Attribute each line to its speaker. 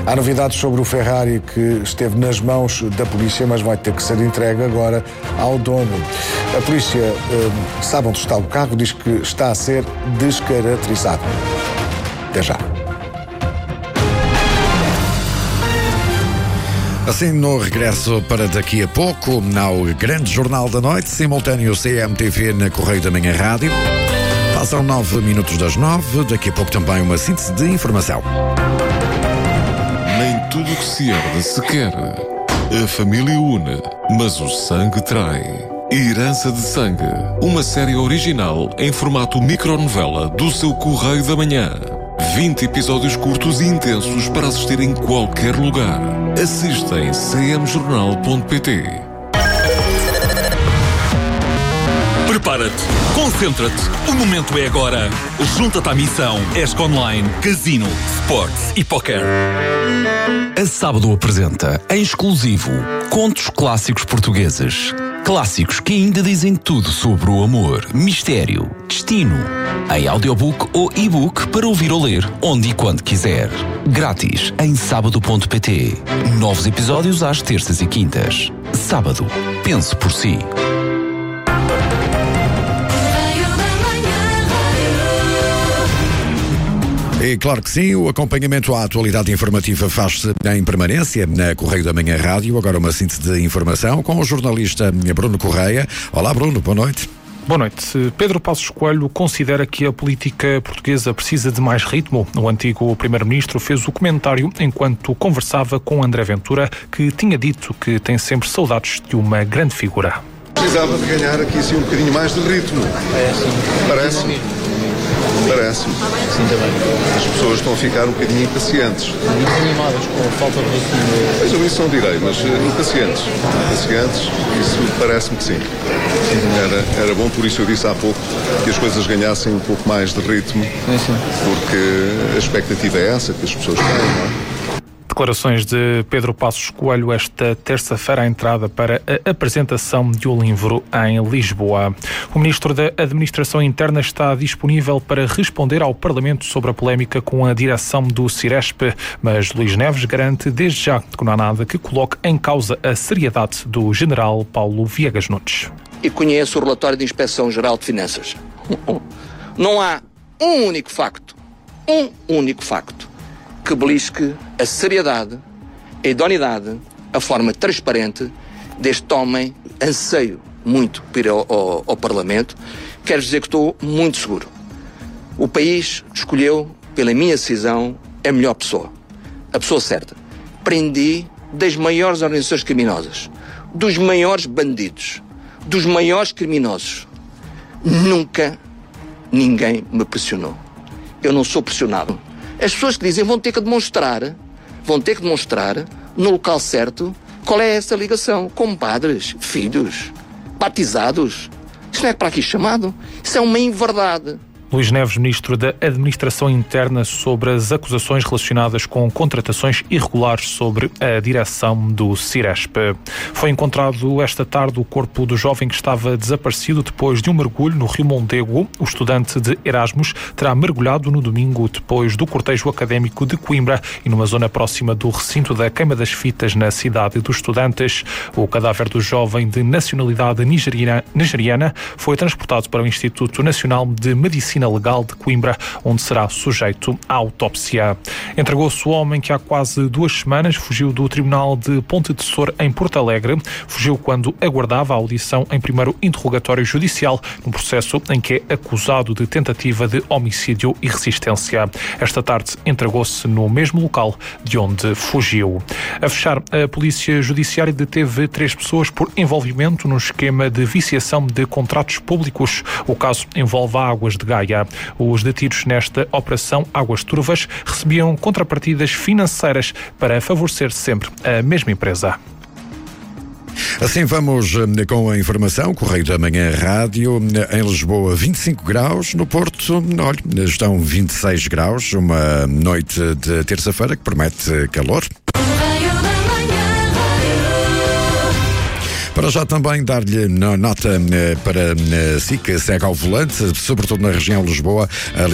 Speaker 1: Há novidades sobre o Ferrari que esteve nas mãos da polícia, mas vai ter que ser entregue agora ao dono. A polícia sabe onde está o carro, diz que está a ser descaracterizado. Até já.
Speaker 2: Assim, no regresso para daqui a pouco, ao Grande Jornal da Noite, simultâneo CMTV na Correio da Manhã Rádio. Passam 9 minutos das 9, daqui a pouco também uma síntese de informação.
Speaker 3: Nem tudo que se herde se quer. A família une, mas o sangue trai. Herança de Sangue, uma série original em formato micronovela do seu Correio da Manhã. 20 episódios curtos e intensos para assistir em qualquer lugar. Assista em cmjornal.pt.
Speaker 4: Prepara-te, concentra-te, o momento é agora. Junta-te à missão ESC Online, Casino, Sports e Poker. A Sábado apresenta, em exclusivo, contos clássicos portugueses. Clássicos que ainda dizem tudo sobre o amor, mistério, destino. Em audiobook ou e-book para ouvir ou ler, onde e quando quiser. Grátis em sábado.pt. Novos episódios às terças e quintas. Sábado, pense por si.
Speaker 2: E claro que sim, o acompanhamento à atualidade informativa faz-se em permanência na Correio da Manhã Rádio. Agora uma síntese de informação com o jornalista Bruno Correia. Olá Bruno, boa noite.
Speaker 5: Boa noite. Pedro Passos Coelho considera que a política portuguesa precisa de mais ritmo. O antigo primeiro-ministro fez o comentário enquanto conversava com André Ventura, que tinha dito que tem sempre saudades de uma grande figura.
Speaker 6: Precisava de ganhar aqui sim um bocadinho mais de ritmo. Parece-me. Sim, também. As pessoas estão a ficar um bocadinho impacientes.
Speaker 7: Muito animadas com a falta de ritmo.
Speaker 6: Pois eu isso não direi, mas impacientes. Isso parece-me que sim. Era bom, por isso eu disse há pouco que as coisas ganhassem um pouco mais de ritmo.
Speaker 7: Sim.
Speaker 6: Porque a expectativa é essa que as pessoas têm, não é?
Speaker 5: Declarações de Pedro Passos Coelho esta terça-feira à entrada para a apresentação de um livro em Lisboa. O Ministro da Administração Interna está disponível para responder ao Parlamento sobre a polémica com a direção do Ciresp, mas Luís Neves garante desde já que não há nada que coloque em causa a seriedade do General Paulo Viegas Nunes.
Speaker 8: E conheço o relatório da Inspeção-Geral de Finanças. Não há um único facto que belisque a seriedade, a idoneidade, a forma transparente deste homem. Anseio muito por ir ao Parlamento. Quero dizer que estou muito seguro. O país escolheu, pela minha decisão, a melhor pessoa. A pessoa certa. Prendi das maiores organizações criminosas, dos maiores bandidos, dos maiores criminosos. Nunca ninguém me pressionou. Eu não sou pressionado. As pessoas que dizem vão ter que demonstrar no local certo qual é essa ligação. Com padres, filhos, batizados. Isto não é para aqui chamado. Isso é uma inverdade.
Speaker 5: Luís Neves, Ministro da Administração Interna, sobre as acusações relacionadas com contratações irregulares sobre a direção do Ciresp. Foi encontrado esta tarde o corpo do jovem que estava desaparecido depois de um mergulho no Rio Mondego. O estudante de Erasmus terá mergulhado no domingo depois do cortejo académico de Coimbra e numa zona próxima do recinto da Queima das Fitas na cidade dos estudantes. O cadáver do jovem de nacionalidade nigeriana foi transportado para o Instituto Nacional de Medicina Legal de Coimbra, onde será sujeito à autópsia. Entregou-se o homem que há quase 2 semanas fugiu do Tribunal de Ponte de Sor em Porto Alegre. Fugiu quando aguardava a audição em primeiro interrogatório judicial, num processo em que é acusado de tentativa de homicídio e resistência. Esta tarde entregou-se no mesmo local de onde fugiu. A fechar, a Polícia Judiciária deteve 3 pessoas por envolvimento num esquema de viciação de contratos públicos. O caso envolve a Águas de Gaia. Os detidos nesta operação Águas Turvas recebiam contrapartidas financeiras para favorecer sempre a mesma empresa.
Speaker 2: Assim vamos com a informação. Correio da Manhã Rádio. Em Lisboa 25 graus, no Porto olha, estão 26 graus, uma noite de terça-feira que promete calor. Para já também dar-lhe nota para si que segue ao volante, sobretudo na região de Lisboa.